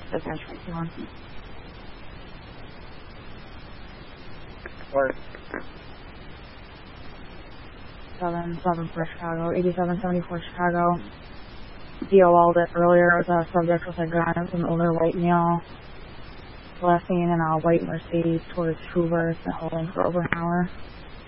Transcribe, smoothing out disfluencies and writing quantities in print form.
Attachment 1. Or 774 Chicago, 8774 Chicago. DOL'd it earlier. The subject was a gun. It was an older white male. Last seen in a white Mercedes towards Hoover. It's been holding for over an hour.